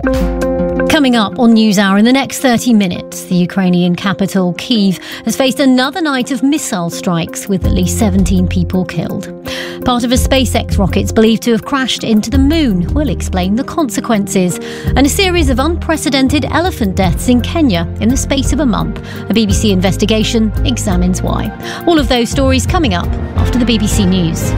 Coming up on NewsHour in the next 30 minutes, the Ukrainian capital, Kyiv, has faced another night of missile strikes with at least 17 people killed. Part of a SpaceX rocket believed to have crashed into the moon. We'll explain the consequences. And a series of unprecedented elephant deaths in Kenya in the space of a month. A BBC investigation examines why. All of those stories coming up after the BBC News.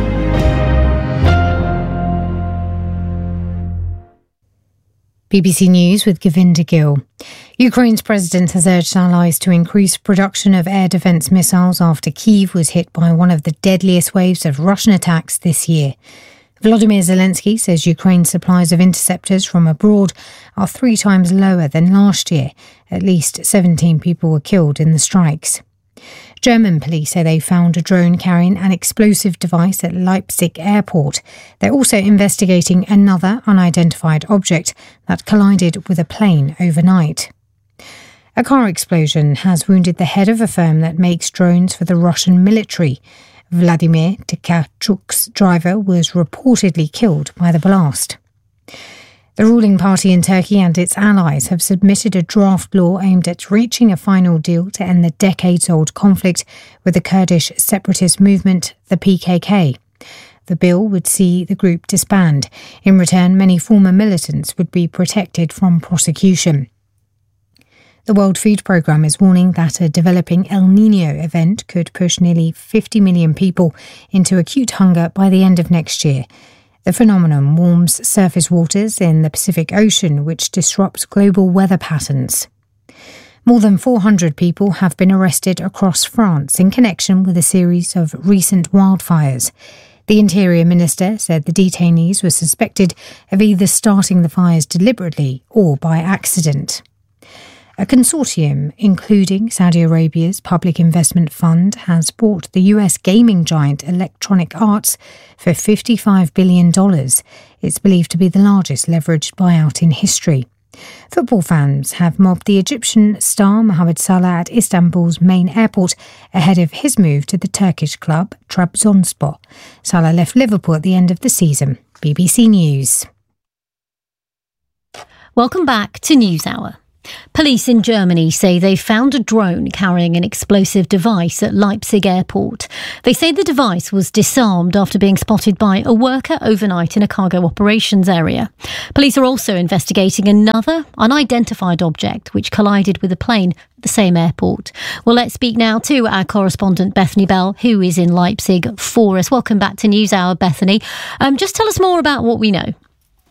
BBC News with Govinda Gill. Ukraine's president has urged allies to increase production of air defence missiles after Kyiv was hit by one of the deadliest waves of Russian attacks this year. Volodymyr Zelensky says Ukraine's supplies of interceptors from abroad are 3 times lower than last year. At least 17 people were killed in the strikes. German police say they found a drone carrying an explosive device at Leipzig airport. They're also investigating another unidentified object that collided with a plane overnight. A car explosion has wounded the head of a firm that makes drones for the Russian military. Vladimir Tkachuk's driver was reportedly killed by the blast. The ruling party in Turkey and its allies have submitted a draft law aimed at reaching a final deal to end the decades-old conflict with the Kurdish separatist movement, the PKK. The bill would see the group disband. In return, many former militants would be protected from prosecution. The World Food Programme is warning that a developing El Niño event could push nearly 50 million people into acute hunger by the end of next year. The phenomenon warms surface waters in the Pacific Ocean, which disrupts global weather patterns. More than 400 people have been arrested across France in connection with a series of recent wildfires. The Interior Minister said the detainees were suspected of either starting the fires deliberately or by accident. A consortium, including Saudi Arabia's Public Investment Fund, has bought the US gaming giant Electronic Arts for $55 billion. It's believed to be the largest leveraged buyout in history. Football fans have mobbed the Egyptian star Mohamed Salah at Istanbul's main airport ahead of his move to the Turkish club Trabzonspor. Salah left Liverpool at the end of the season. BBC News. Welcome back to NewsHour. Police in Germany say they found a drone carrying an explosive device at Leipzig airport. They say the device was disarmed after being spotted by a worker overnight in a cargo operations area. Police are also investigating another unidentified object which collided with a plane at the same airport. Well, let's speak now to our correspondent Bethany Bell, who is in Leipzig for us. Welcome back to NewsHour, Bethany. Just tell us more about what we know.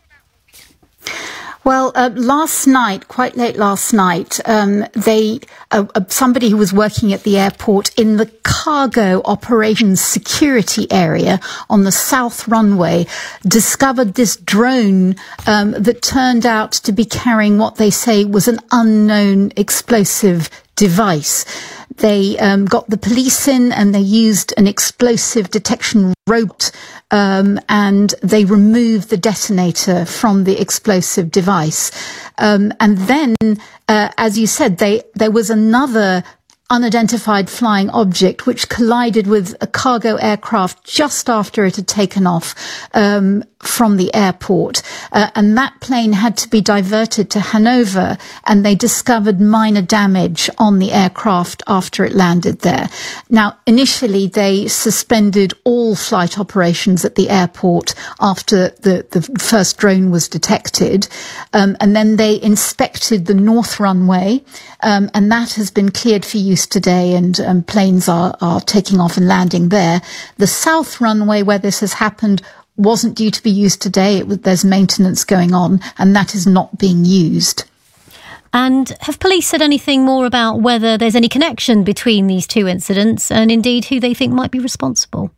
Well, last night, quite late last night, somebody who was working at the airport in the cargo operations security area on the south runway discovered this drone that turned out to be carrying what they say was an unknown explosive device. They got the police in and they used an explosive detection robot and they removed the detonator from the explosive device. And then, as you said, there was another unidentified flying object which collided with a cargo aircraft just after it had taken off from the airport. And that plane had to be diverted to Hanover, and they discovered minor damage on the aircraft after it landed there. Now, initially, they suspended all flight operations at the airport after the first drone was detected. And then they inspected the north runway, and that has been cleared for use today, and planes are taking off and landing there. The south runway where this has happened wasn't due to be used today. There's maintenance going on, and that is not being used. And have police said anything more about whether there's any connection between these two incidents and indeed who they think might be responsible?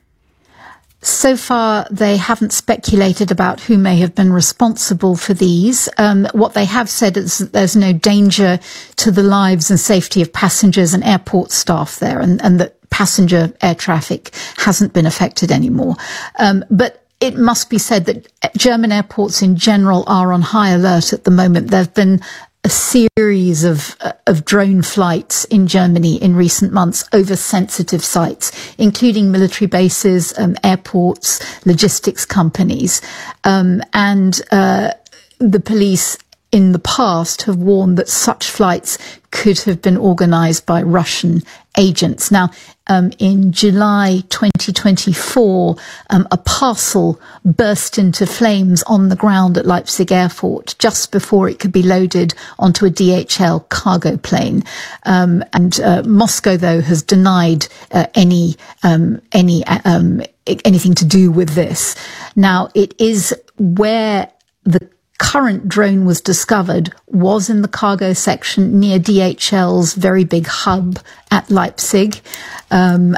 So far, they haven't speculated about who may have been responsible for these. What they have said is that there's no danger to the lives and safety of passengers and airport staff there, and that passenger air traffic hasn't been affected anymore. But it must be said that German airports in general are on high alert at the moment. There have been a series of drone flights in Germany in recent months over sensitive sites, including military bases, airports, logistics companies. And the police in the past have warned that such flights could have been organised by Russian agents. Now, in July 2024, a parcel burst into flames on the ground at Leipzig airport just before it could be loaded onto a DHL cargo plane. And Moscow, though, has denied anything to do with this. Now, it is where the current drone was discovered was in the cargo section near DHL's very big hub at Leipzig. So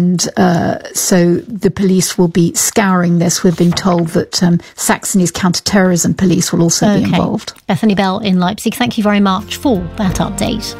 the police will be scouring this. We've been told that Saxony's counter-terrorism police will also be involved. Bethany Bell in Leipzig, thank you very much for that update.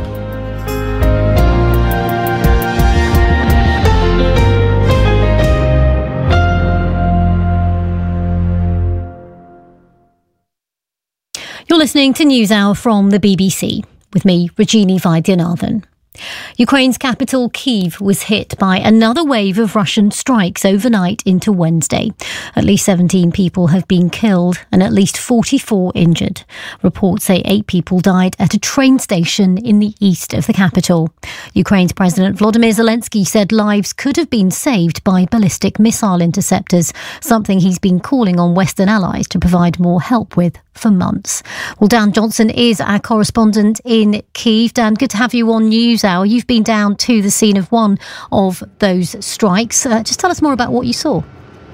You're listening to NewsHour from the BBC with me, Rajini Vaidyanathan. Ukraine's capital, Kyiv, was hit by another wave of Russian strikes overnight into Wednesday. At least 17 people have been killed and at least 44 injured. Reports say 8 people died at a train station in the east of the capital. Ukraine's President Volodymyr Zelensky said lives could have been saved by ballistic missile interceptors, something he's been calling on Western allies to provide more help with for months. Well, Dan Johnson is our correspondent in Kyiv. Dan, good to have you on NewsHour. You've been down to the scene of one of those strikes. Just tell us more about what you saw.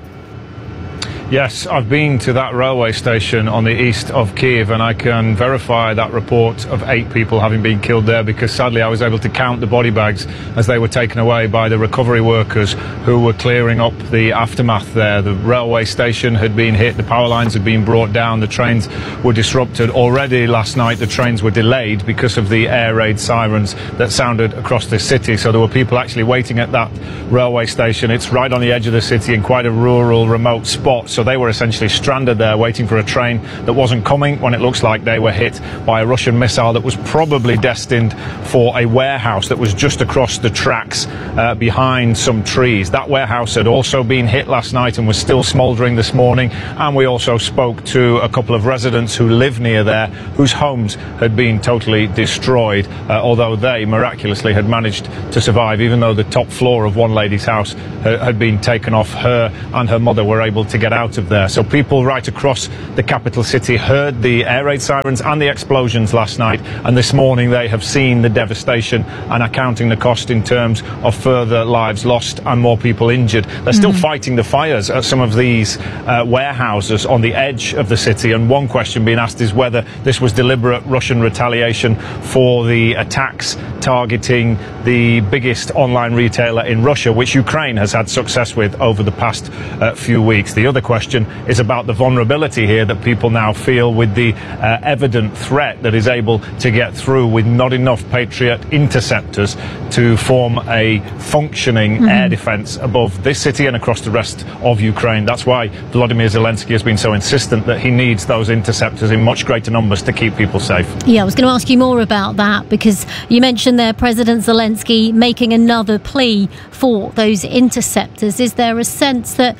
Yes, I've been to that railway station on the east of Kyiv, and I can verify that report of 8 people having been killed there, because sadly I was able to count the body bags as they were taken away by the recovery workers who were clearing up the aftermath there. The railway station had been hit, the power lines had been brought down, the trains were disrupted. Already last night the trains were delayed because of the air raid sirens that sounded across the city, so there were people actually waiting at that railway station. It's right on the edge of the city in quite a rural, remote spot. So they were essentially stranded there waiting for a train that wasn't coming when it looks like they were hit by a Russian missile that was probably destined for a warehouse that was just across the tracks behind some trees. That warehouse had also been hit last night and was still smouldering this morning. And we also spoke to a couple of residents who live near there whose homes had been totally destroyed, although they miraculously had managed to survive, even though the top floor of one lady's house had been taken off. Her and her mother were able to get out of there. So people right across the capital city heard the air raid sirens and the explosions last night, and this morning they have seen the devastation and are counting the cost in terms of further lives lost and more people injured. They're still fighting the fires at some of these warehouses on the edge of the city, and one question being asked is whether this was deliberate Russian retaliation for the attacks targeting the biggest online retailer in Russia, which Ukraine has had success with over the past few weeks. The other question is about the vulnerability here that people now feel with the evident threat that is able to get through with not enough Patriot interceptors to form a functioning air defense above this city and across the rest of Ukraine. That's why Volodymyr Zelensky has been so insistent that he needs those interceptors in much greater numbers to keep people safe. Yeah, I was going to ask you more about that, because you mentioned there President Zelensky making another plea for those interceptors. Is there a sense that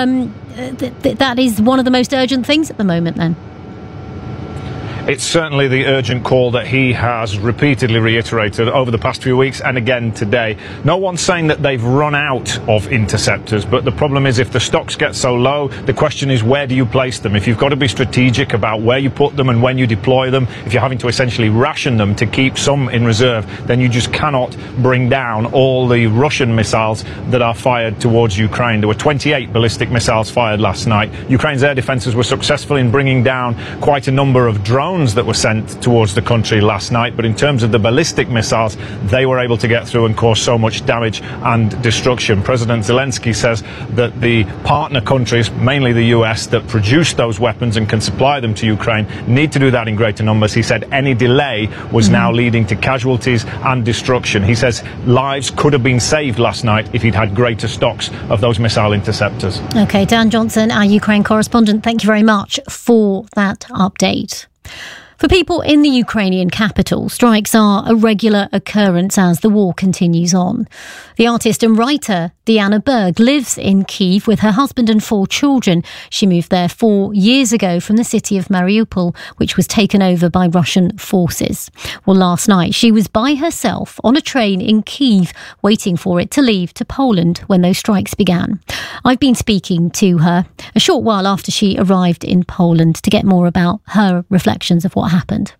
that is one of the most urgent things at the moment then? It's certainly the urgent call that he has repeatedly reiterated over the past few weeks and again today. No one's saying that they've run out of interceptors, but the problem is if the stocks get so low, the question is where do you place them? If you've got to be strategic about where you put them and when you deploy them, if you're having to essentially ration them to keep some in reserve, then you just cannot bring down all the Russian missiles that are fired towards Ukraine. There were 28 ballistic missiles fired last night. Ukraine's air defences were successful in bringing down quite a number of drones that were sent towards the country last night, but in terms of the ballistic missiles, they were able to get through and cause so much damage and destruction. President Zelensky says that the partner countries, mainly the US, that produce those weapons and can supply them to Ukraine, need to do that in greater numbers. He said any delay was now leading to casualties and destruction. He says lives could have been saved last night if he'd had greater stocks of those missile interceptors. Okay, Dan Johnson, our Ukraine correspondent, thank you very much for that update. For people in the Ukrainian capital, strikes are a regular occurrence as the war continues on. The artist and writer Diana Berg lives in Kyiv with her husband and 4 children. She moved there 4 years ago from the city of Mariupol, which was taken over by Russian forces. Well, last night she was by herself on a train in Kyiv, waiting for it to leave to Poland when those strikes began. I've been speaking to her a short while after she arrived in Poland to get more about her reflections of what happened.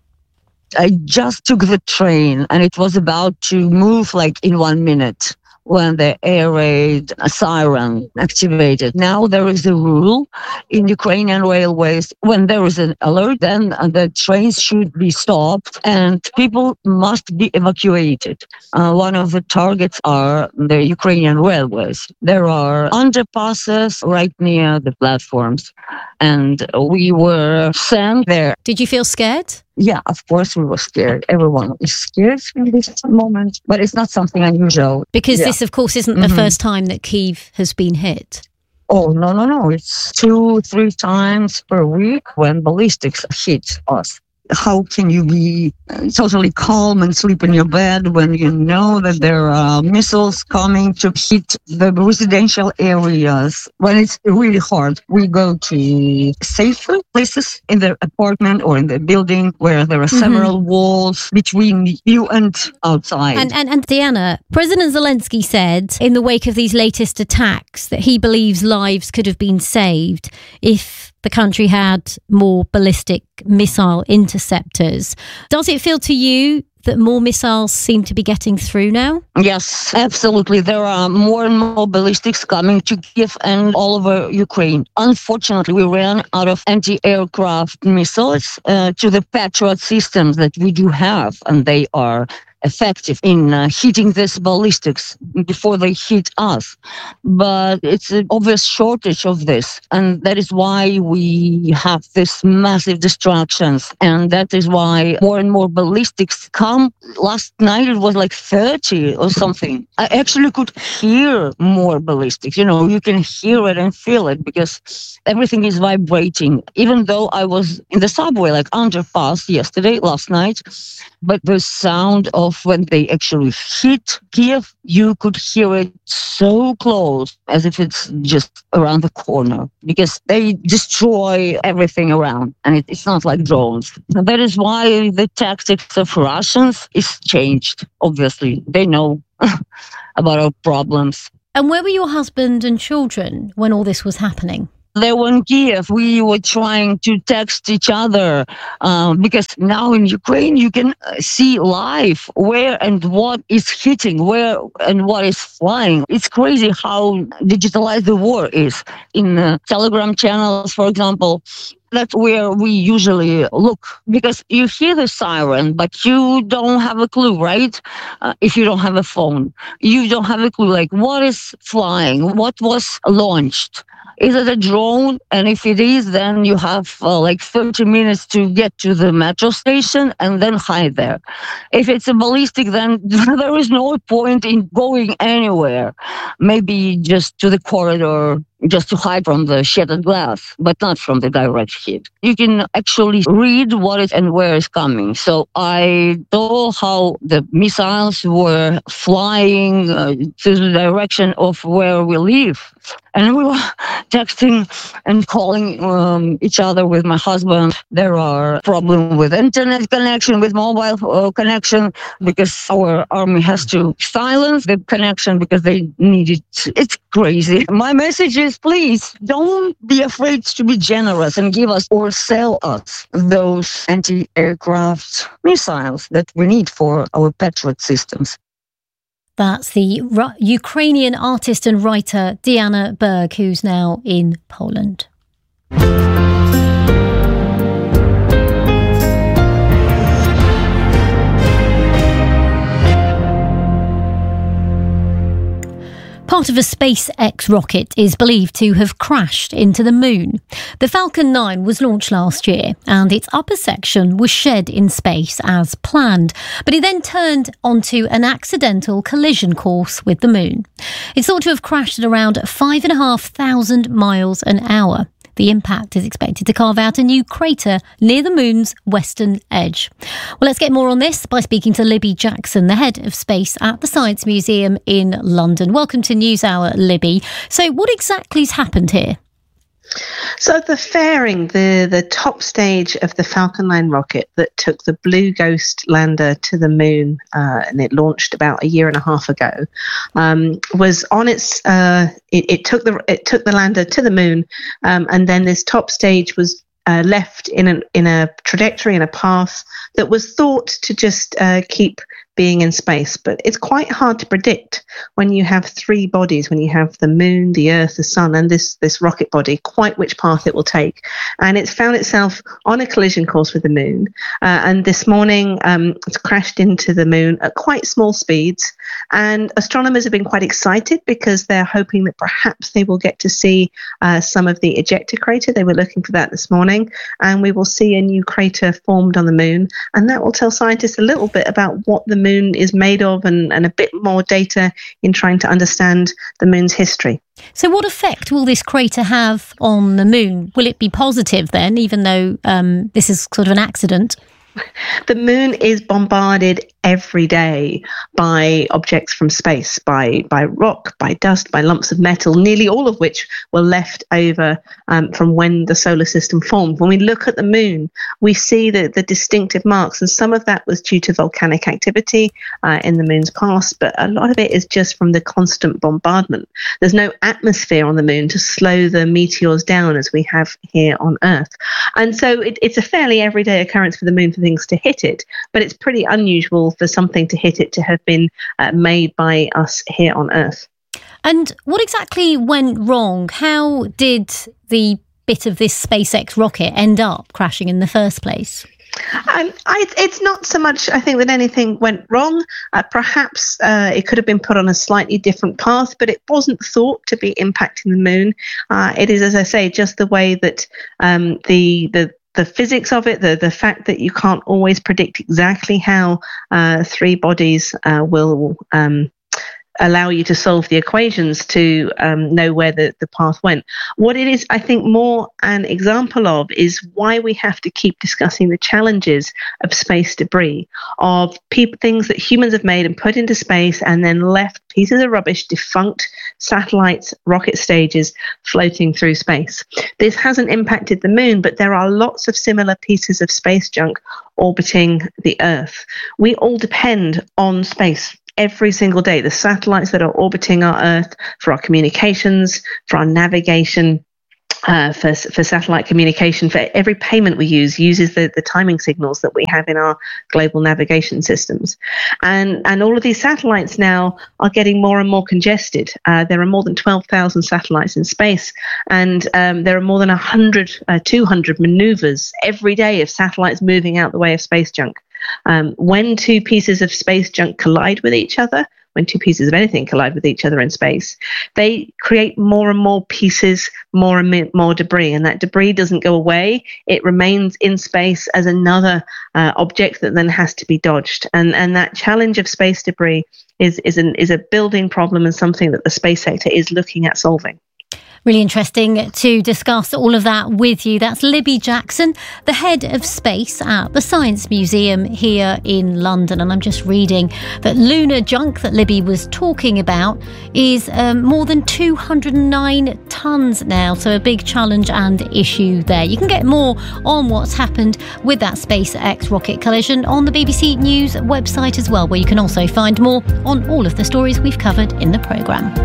I just took the train and it was about to move like in 1 minute when the air raid siren activated. Now there is a rule in Ukrainian railways, when there is an alert, then the trains should be stopped and people must be evacuated. One of the targets are the Ukrainian railways. There are underpasses right near the platforms and we were sent there. Did you feel scared? Yeah, of course we were scared. Everyone is scared in this moment, but it's not something unusual. Because this, of course, isn't the first time that Kyiv has been hit. Oh, no. It's 2-3 times per week when ballistics hit us. How can you be totally calm and sleep in your bed when you know that there are missiles coming to hit the residential areas? When it's really hard, we go to safer places in the apartment or in the building where there are several walls between you and outside. And Diana, President Zelensky said in the wake of these latest attacks that he believes lives could have been saved if the country had more ballistic missile interceptors. Does it feel to you that more missiles seem to be getting through now? Yes, absolutely. There are more and more ballistics coming to Kyiv and all over Ukraine. Unfortunately, we ran out of anti-aircraft missiles to the Patriot systems that we do have, and they are effective in hitting these ballistics before they hit us. But it's an obvious shortage of this. And that is why we have these massive distractions. And that is why more and more ballistics come. Last night it was like 30 or something. I actually could hear more ballistics. You know, you can hear it and feel it because everything is vibrating. Even though I was in the subway, like underpass last night, but the sound of when they actually hit Kyiv, you could hear it so close, as if it's just around the corner, because they destroy everything around, and it's not like drones. And that is why the tactics of Russians is changed, obviously. They know about our problems. And where were your husband and children when all this was happening? They were in Kyiv. We were trying to text each other because now in Ukraine you can see live where and what is hitting, where and what is flying. It's crazy how digitalized the war is. In Telegram channels, for example, that's where we usually look, because you hear the siren, but you don't have a clue, right? If you don't have a phone, you don't have a clue, like what is flying, what was launched. Is it a drone? And if it is, then you have like 30 minutes to get to the metro station and then hide there. If it's a ballistic, then there is no point in going anywhere. Maybe just to the corridor, just to hide from the shattered glass, but not from the direct hit. You can actually read what is and where is coming. So I saw how the missiles were flying to the direction of where we live. And we were texting and calling each other with my husband. There are problems with internet connection, with mobile connection, because our army has to silence the connection because they need it. It's crazy. My message is, please don't be afraid to be generous and give us or sell us those anti-aircraft missiles that we need for our Patriot systems. That's the Ukrainian artist and writer Diana Berg, who's now in Poland. Part of a SpaceX rocket is believed to have crashed into the moon. The Falcon 9 was launched last year and its upper section was shed in space as planned, but it then turned onto an accidental collision course with the moon. It's thought to have crashed at around 5,500 miles an hour. The impact is expected to carve out a new crater near the moon's western edge. Well, let's get more on this by speaking to Libby Jackson, the head of space at the Science Museum in London. Welcome to NewsHour, Libby. So what exactly has happened here? So the fairing, the top stage of the Falcon 9 rocket that took the Blue Ghost lander to the moon, and it launched about a year and a half ago, was on its. It took the lander to the moon, and then this top stage was left in a trajectory, in a path that was thought to just keep being in space. But it's quite hard to predict when you have three bodies, when you have the moon, the Earth, the sun, and this rocket body, quite which path it will take. And it's found itself on a collision course with the moon. And this morning, it's crashed into the moon at quite small speeds. And astronomers have been quite excited because they're hoping that perhaps they will get to see some of the ejector crater. They were looking for that this morning. And we will see a new crater formed on the moon. And that will tell scientists a little bit about what the moon is made of and a bit more data in trying to understand the moon's history. So what effect will this crater have on the moon? Will it be positive then, even though this is sort of an accident? The moon is bombarded every day by objects from space, by rock, by dust, by lumps of metal, nearly all of which were left over from when the solar system formed. When we look at the moon, we see the distinctive marks, and some of that was due to volcanic activity in the moon's past, but a lot of it is just from the constant bombardment. There's no atmosphere on the moon to slow the meteors down as we have here on Earth. And so it's a fairly everyday occurrence for the moon for things to hit it, but it's pretty unusual for something to hit it to have been made by us here on Earth. And what exactly went wrong? How did the bit of this SpaceX rocket end up crashing in the first place? It's not so much, I think, that anything went wrong. Perhaps it could have been put on a slightly different path, but it wasn't thought to be impacting the moon. It is, as I say, just the way that the physics of it, the fact that you can't always predict exactly how three bodies will allow you to solve the equations to know where the path went. What it is, I think, more an example of is why we have to keep discussing the challenges of space debris, of things that humans have made and put into space and then left pieces of rubbish, defunct satellites, rocket stages floating through space. This hasn't impacted the moon, but there are lots of similar pieces of space junk orbiting the Earth. We all depend on space every single day. The satellites that are orbiting our Earth for our communications, for our navigation, for satellite communication, for every payment we uses the timing signals that we have in our global navigation systems. And all of these satellites now are getting more and more congested. There are more than 12,000 satellites in space, and there are more than 200 maneuvers every day of satellites moving out the way of space junk. When two pieces of space junk collide with each other, when two pieces of anything collide with each other in space, they create more and more pieces, more and more debris. And that debris doesn't go away. It remains in space as another object that then has to be dodged. And that challenge of space debris is a building problem and something that the space sector is looking at solving. Really interesting to discuss all of that with you. That's Libby Jackson, the head of space at the Science Museum here in London. And I'm just reading that lunar junk that Libby was talking about is more than 209 tonnes now. So a big challenge and issue there. You can get more on what's happened with that SpaceX rocket collision on the BBC News website as well, where you can also find more on all of the stories we've covered in the programme.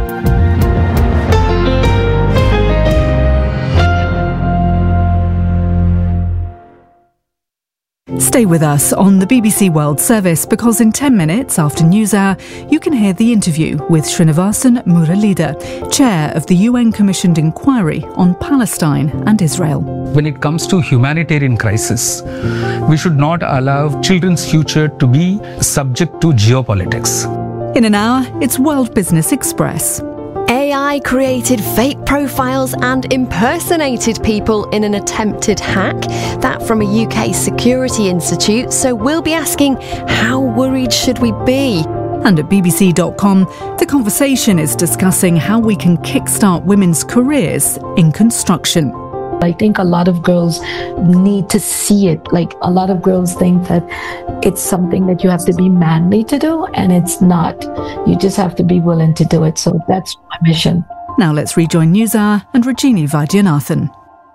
Stay with us on the BBC World Service, because in 10 minutes after NewsHour, you can hear the interview with Srinivasan Muralidhar, chair of the UN-commissioned inquiry on Palestine and Israel. When it comes to humanitarian crisis, we should not allow children's future to be subject to geopolitics. In an hour, it's World Business Express. AI created fake profiles and impersonated people in an attempted hack. That from a UK security institute. So we'll be asking, how worried should we be? And at bbc.com, the conversation is discussing how we can kickstart women's careers in construction. I think a lot of girls need to see it. Like, a lot of girls think that it's something that you have to be manly to do, and it's not. You just have to be willing to do it. So that's my mission. Now let's rejoin NewsHour and Rajini Vaidyanathan.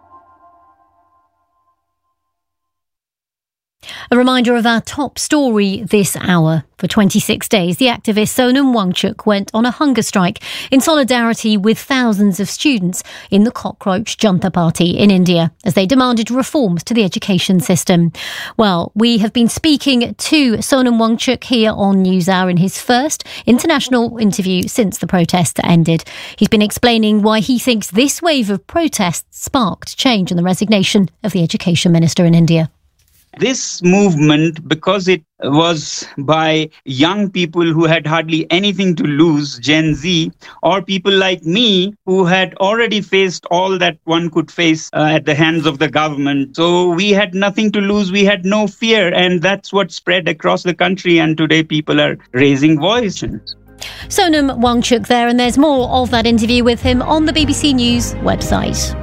A reminder of our top story this hour. For 26 days, the activist Sonam Wangchuk went on a hunger strike in solidarity with thousands of students in the Cockroach Janata Party in India as they demanded reforms to the education system. Well, we have been speaking to Sonam Wangchuk here on NewsHour in his first international interview since the protests ended. He's been explaining why he thinks this wave of protests sparked change in the resignation of the education minister in India. This movement, because it was by young people who had hardly anything to lose, Gen Z, or people like me who had already faced all that one could face at the hands of the government. So we had nothing to lose. We had no fear. And that's what spread across the country. And today people are raising voices. Sonam Wangchuk there, and there's more of that interview with him on the BBC News website.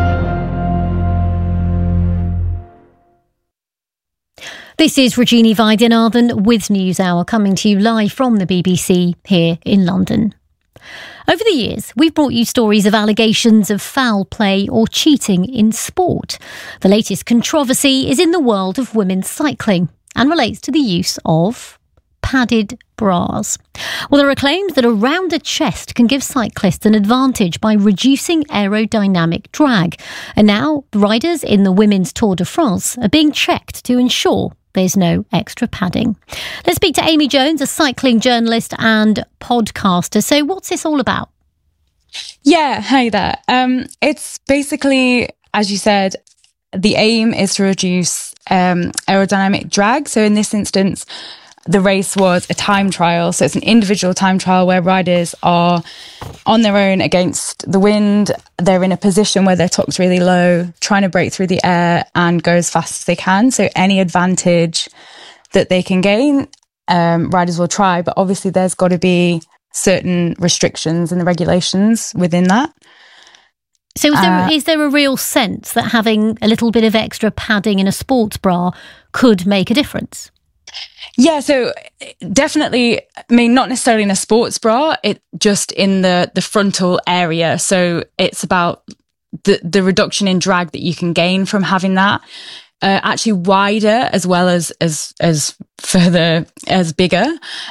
This is Rajini Vaidyanathan with NewsHour, coming to you live from the BBC here in London. Over the years, we've brought you stories of allegations of foul play or cheating in sport. The latest controversy is in the world of women's cycling and relates to the use of padded bras. Well, there are claims that a rounder chest can give cyclists an advantage by reducing aerodynamic drag. And now riders in the Women's Tour de France are being checked to ensure there's no extra padding. Let's speak to Amy Jones, a cycling journalist and podcaster. So what's this all about? Yeah, hi there. It's basically, as you said, the aim is to reduce aerodynamic drag. So in this instance, the race was a time trial. So it's an individual time trial where riders are on their own against the wind. They're in a position where their tuck's really low, trying to break through the air and go as fast as they can. So any advantage that they can gain, riders will try. But obviously there's got to be certain restrictions and the regulations within that. So is there a real sense that having a little bit of extra padding in a sports bra could make a difference? Yeah, so definitely, I mean, not necessarily in a sports bra, it just in the frontal area. So it's about the reduction in drag that you can gain from having that. Actually wider as well as further, as bigger.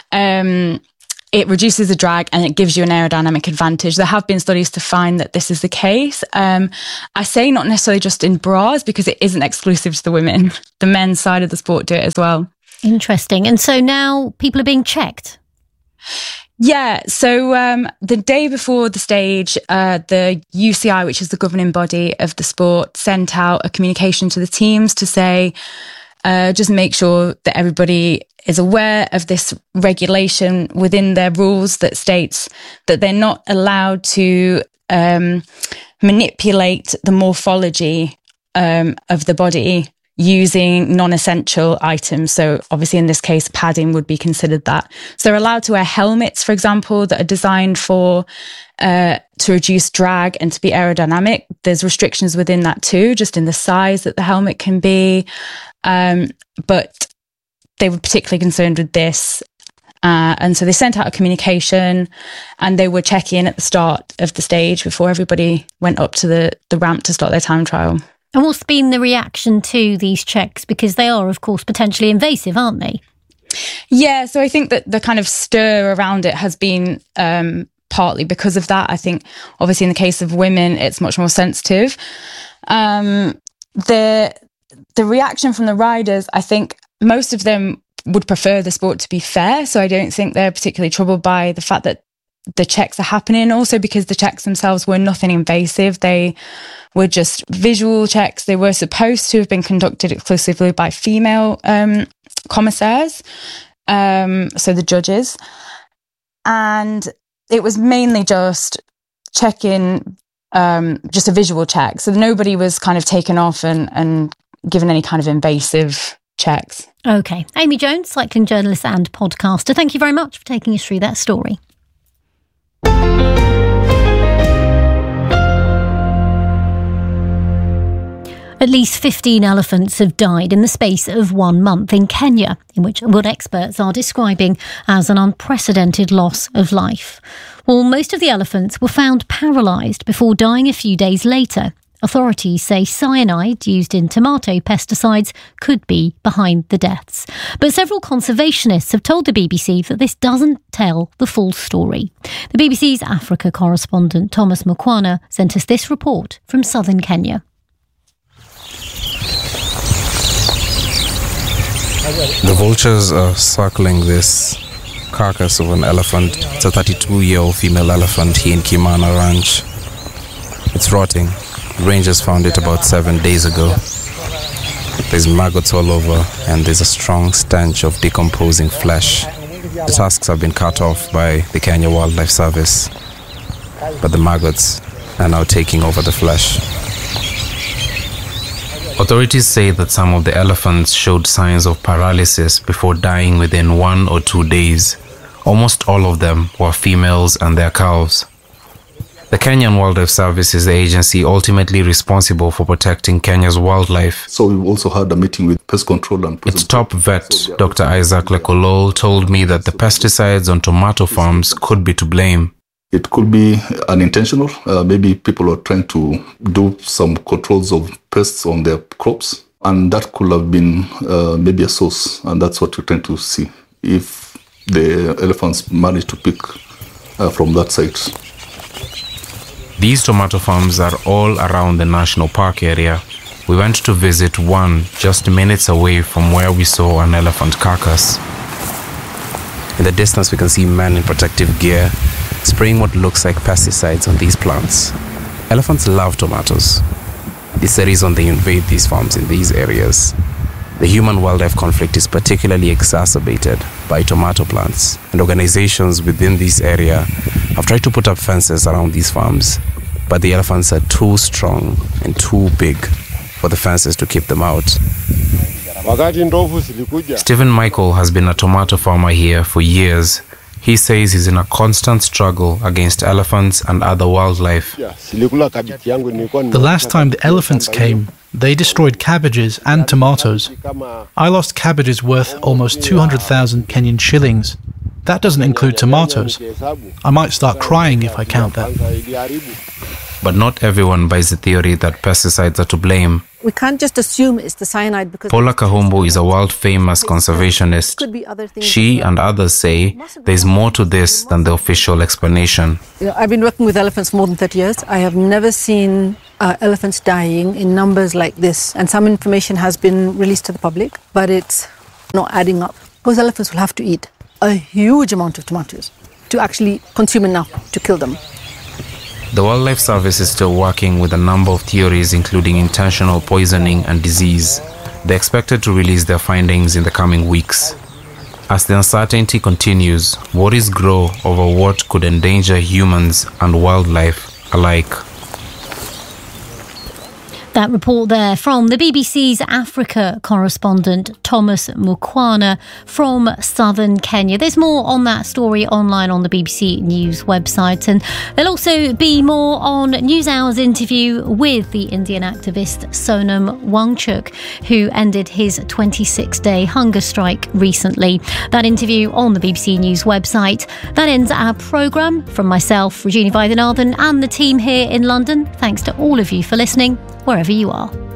It reduces the drag and it gives you an aerodynamic advantage. There have been studies to find that this is the case. I say not necessarily just in bras because it isn't exclusive to the women. The men's side of the sport do it as well. Interesting. And so now people are being checked? Yeah. So the day before the stage, the UCI, which is the governing body of the sport, sent out a communication to the teams to say, just make sure that everybody is aware of this regulation within their rules that states that they're not allowed to manipulate the morphology of the body using non-essential items. So obviously in this case, padding would be considered that. So they're allowed to wear helmets, for example, that are designed for to reduce drag and to be aerodynamic. There's restrictions within that too, just in the size that the helmet can be. But they were particularly concerned with this. And so they sent out a communication and they were checking at the start of the stage before everybody went up to the ramp to start their time trial. And what's been the reaction to these checks? Because they are, of course, potentially invasive, aren't they? Yeah, so I think that the kind of stir around it has been partly because of that. I think, obviously, in the case of women, it's much more sensitive. The reaction from the riders, I think most of them would prefer the sport to be fair. So I don't think they're particularly troubled by the fact that the checks are happening, also because the checks themselves were nothing invasive. They were just visual checks. They were supposed to have been conducted exclusively by female commissaires, so the judges. And it was mainly just checking, just a visual check. So nobody was kind of taken off and given any kind of invasive checks. OK. Amy Jones, cycling journalist and podcaster, thank you very much for taking us through that story. At least 15 elephants have died in the space of 1 month in Kenya, in which what experts are describing as an unprecedented loss of life. Well, most of the elephants were found paralysed before dying a few days later. Authorities say cyanide used in tomato pesticides could be behind the deaths. But several conservationists have told the BBC that this doesn't tell the full story. The BBC's Africa correspondent Thomas Mukwana sent us this report from southern Kenya. The vultures are circling this carcass of an elephant. It's a 32-year-old female elephant here in Kimana Ranch. It's rotting. Rangers found it about 7 days ago. There's maggots all over and there's a strong stench of decomposing flesh. The tusks have been cut off by the Kenya Wildlife Service, but the maggots are now taking over the flesh. Authorities say that some of the elephants showed signs of paralysis before dying within 1 or 2 days. Almost all of them were females and their calves. The Kenyan Wildlife Service is the agency ultimately responsible for protecting Kenya's wildlife. So we've also had a meeting with pest control and its top vet, Dr. Isaac Lekolol, told me that the pesticides on tomato farms could be to blame. It could be unintentional. Maybe people are trying to do some controls of pests on their crops, and that could have been maybe a source, and that's what we're trying to see, if the elephants manage to pick from that site. These tomato farms are all around the national park area. We went to visit one just minutes away from where we saw an elephant carcass. In the distance, we can see men in protective gear spraying what looks like pesticides on these plants. Elephants love tomatoes. It's the reason they invade these farms in these areas. The human-wildlife conflict is particularly exacerbated by tomato plants, and organizations within this area have tried to put up fences around these farms, but the elephants are too strong and too big for the fences to keep them out. Stephen Michael has been a tomato farmer here for years. He says he's in a constant struggle against elephants and other wildlife. The last time the elephants came, they destroyed cabbages and tomatoes. I lost cabbages worth almost 200,000 Kenyan shillings. That doesn't include tomatoes. I might start crying if I count that. But not everyone buys the theory that pesticides are to blame. We can't just assume it's the cyanide because... Paula Kahumbu is a world-famous conservationist. She and others say there's more to this than the official explanation. I've been working with elephants more than 30 years. I have never seen elephants dying in numbers like this. And some information has been released to the public, but it's not adding up. Those elephants will have to eat a huge amount of tomatoes to actually consume enough to kill them. The Wildlife Service is still working with a number of theories, including intentional poisoning and disease. They're expected to release their findings in the coming weeks. As the uncertainty continues, worries grow over what could endanger humans and wildlife alike. That report there from the BBC's Africa correspondent Thomas Mukwana from southern Kenya. There's more on that story online on the BBC News website, and there'll also be more on NewsHour's interview with the Indian activist Sonam Wangchuk, who ended his 26-day hunger strike recently. That interview on the BBC News website. That ends our programme. From myself, Regina Vaidyanathan, and the team here in London, thanks to all of you for listening, wherever you are.